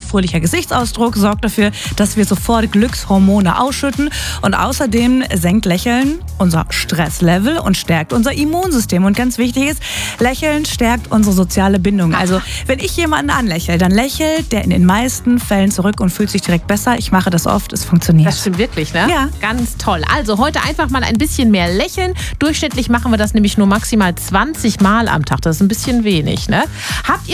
fröhlicher Gesichtsausdruck sorgt dafür, dass wir sofort Glückshormone ausschütten. Und außerdem senkt Lächeln unser Stresslevel und stärkt unser Immunsystem. Und ganz wichtig ist, Lächeln stärkt unsere soziale Bindung. Also wenn ich jemanden anlächle, dann lächelt der in den meisten Fällen zurück und fühlt sich direkt besser. Ich mache das oft, es funktioniert. Das stimmt wirklich, ne? Ja. Ganz toll. Also heute einfach mal ein bisschen mehr lächeln. Durchschnittlich machen wir das nämlich nur maximal 20 Mal am Tag. Das ist ein bisschen wenig, ne? Habt ihr